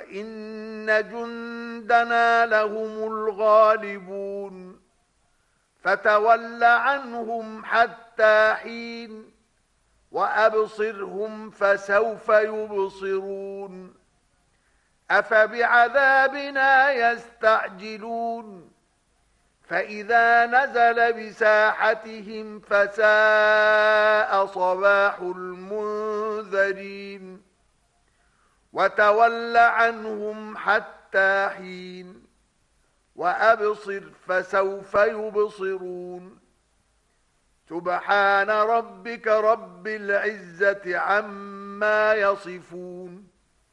وإن جندنا لهم الغالبون فتول عنهم حتى حين وأبصرهم فسوف يبصرون أفبعذابنا يستعجلون فإذا نزل بساحتهم فساء صباح المنذرين وتول عنهم حتى حين وأبصر فسوف يبصرون سبحان ربك رب العزة عما يصفون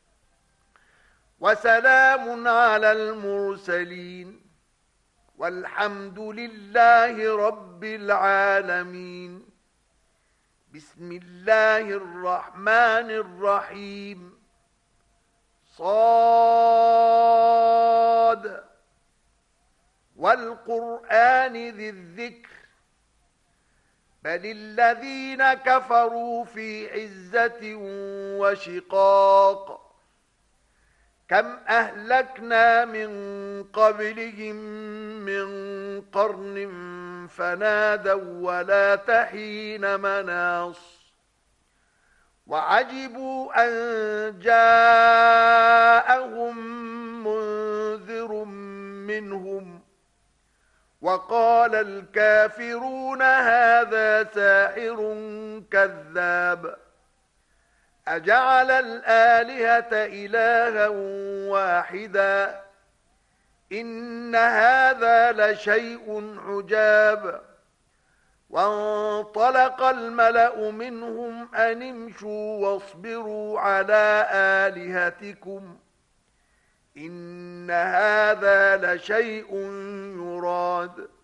وسلام على المرسلين والحمد لله رب العالمين بسم الله الرحمن الرحيم صاد والقرآن ذي الذكر بل الذين كفروا في عزة وشقاق كم أهلكنا من قبلهم من قرن فنادوا ولا تحين مناص وعجبوا أن جاءهم منذر منهم وقال الكافرون هذا ساحر كذاب أجعل الآلهة إلها واحدا إن هذا لشيء عجاب وانطلق الملأ منهم أن امشوا واصبروا على آلهتكم إن هذا لشيء يراد